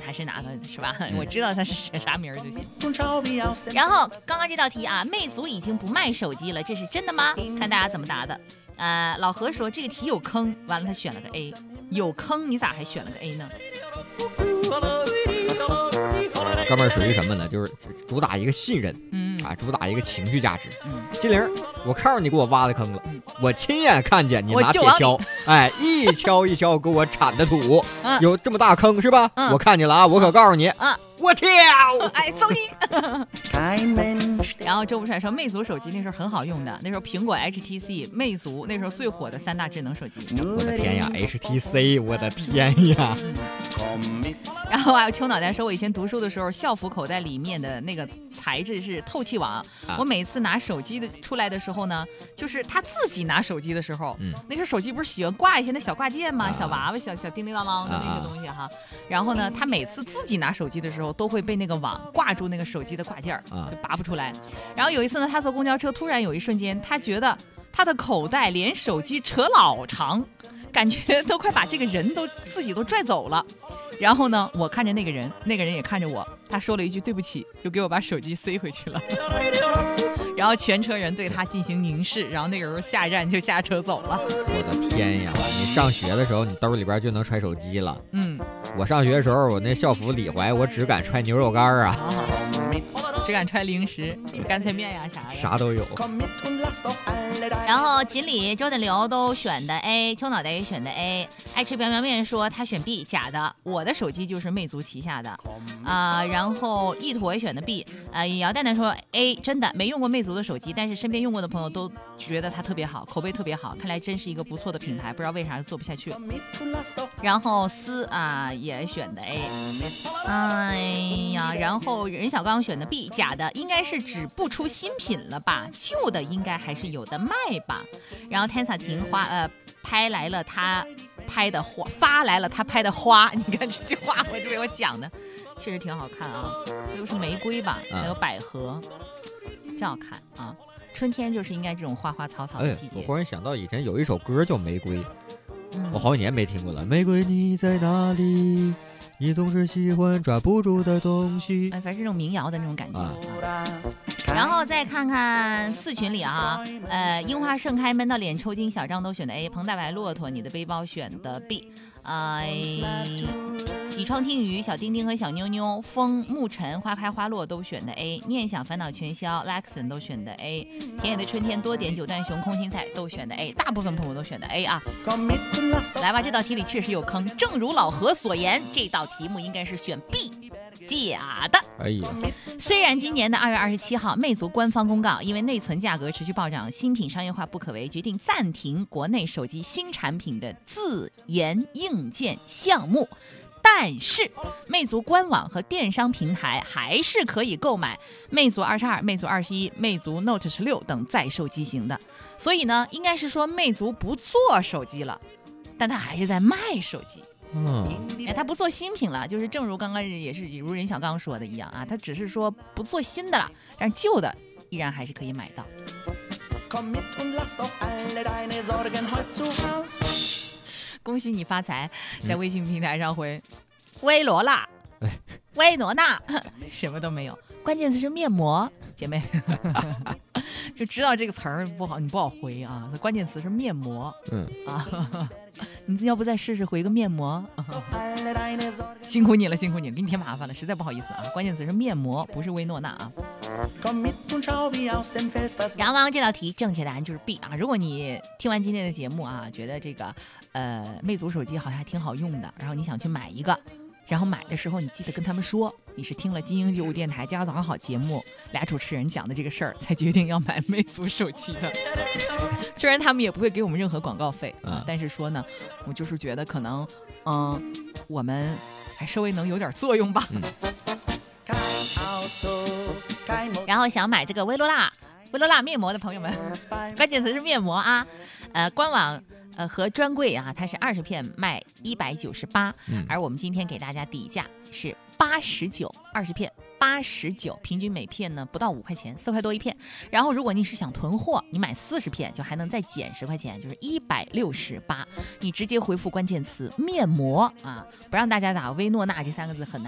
还是哪个是吧？我知道他是啥名就行。然后刚刚这道题啊，魅族已经不卖手机了，这是真的吗？看大家怎么答的。老何说这个题有坑，完了他选了个 A， 有坑你咋还选了个 A 呢？ 哥们儿属于什么呢？就是主打一个信任，主打一个情绪价值。金玲，我看着你给我挖的坑了，我亲眼看见你拿铁锹，一锹一锹给我铲的土，有这么大坑是吧？我看见了啊，我可告诉你，我跳， 走你！然后周不帅说，魅族手机那时候很好用的，那时候苹果、HTC、魅族那时候最火的3大智能手机。 我的天呀 ，HTC， 我的天呀！ 然后还有秋脑袋说，我以前读书的时候，校服口袋里面的那个材质是透气网。我每次拿手机出来的时候呢，就是他自己拿手机的时候，那时候手机不是喜欢挂一些那小挂件吗？小娃娃、小叮叮当当的那个东西哈。然后呢，他每次自己拿手机的时候，都会被那个网挂住那个手机的挂件就拔不出来。然后有一次呢，他坐公交车，突然有一瞬间，他觉得他的口袋连手机扯老长，感觉都快把这个人自己都拽走了。然后呢，我看着那个人，那个人也看着我，他说了一句对不起，就给我把手机塞回去了。然后全车人对他进行凝视，然后那个时候下站就下车走了。 我的天呀！你上学的时候，你兜里边就能揣手机了。我上学的时候，我那校服里怀，我只敢揣牛肉干啊， 只敢揣零食、干脆面呀啥的， 啥都有。 然后锦鲤、周等流都选的 A， 秋脑袋也选的 A。爱吃表面说他选 B， 假的。我的手机就是魅族旗下的然后一坨也选的 B。姚蛋蛋说 A， 真的没用过魅族的手机，但是身边用过的朋友都觉得它特别好，口碑特别好，看来真是一个不错的品牌，不知道为啥做不下去。然后思也选的 A。然后任小刚选的 B， 假的，应该是指不出新品了吧，旧的应该还是有的卖吧。然后 Tensa 婷拍来了他拍的花，发来了他拍的花，你看这句话我就被我讲的确实挺好看啊，又是玫瑰吧，还有百合，真好看啊。春天就是应该这种花花草草的季节。 我忽然想到以前有一首歌叫玫瑰，我好几年没听过了。玫瑰你在哪里，你总是喜欢抓不住的东西， 反正这种民谣的那种感觉。然后再看看4群里樱花盛开闷到脸抽筋，小张都选的 A， 彭大白骆驼你的背包选的 B。以窗听雨小丁丁和小妞妞风沐尘花开花落都选的 A， 念想烦恼全消 Laxon 都选的 A， 田野的春天多点九段熊空心菜都选的 A， 大部分朋友都选的 A 啊。来吧，这道题里确实有坑，正如老何所言，这道题目应该是选 B， 假的。虽然今年的2月27号魅族官方公告，因为内存价格持续暴涨，新品商业化不可为，决定暂停国内手机新产品的自研硬件项目，但是魅族官网和电商平台还是可以购买魅族22、魅族21、魅族 Note 16等在售机型的。所以呢，应该是说魅族不做手机了，但它还是在卖手机。他不做新品了，就是正如刚刚也是如任小刚说的一样啊，他只是说不做新的了，但是旧的依然还是可以买到。恭喜你发财，在微信平台上回薇罗娜、薇诺娜，什么都没有，关键词是面膜，姐妹就知道这个词儿不好，你不好回啊。关键词是面膜，你要不再试试回个面膜？辛苦你了，辛苦你了，给你添麻烦了，实在不好意思啊。关键词是面膜，不是薇诺娜啊。然后刚刚这道题正确答案就是 B 啊。如果你听完今天的节目啊，觉得这个魅族手机好像还挺好用的，然后你想去买一个，然后买的时候你记得跟他们说你是听了金鹰95电台家早上好节目俩主持人讲的这个事儿才决定要买魅族手机的。虽然他们也不会给我们任何广告费但是说呢，我就是觉得可能我们还稍微能有点作用吧。然后想买这个薇罗娜面膜的朋友们，关键词是面膜啊。官网和专柜啊，它是20片卖198，而我们今天给大家底价是89，20片89，平均每片呢不到5块钱，4块多一片。然后如果你是想囤货，你买40片就还能再减10块钱，就是168。你直接回复关键词面膜啊，不让大家打薇诺娜这3个字很难。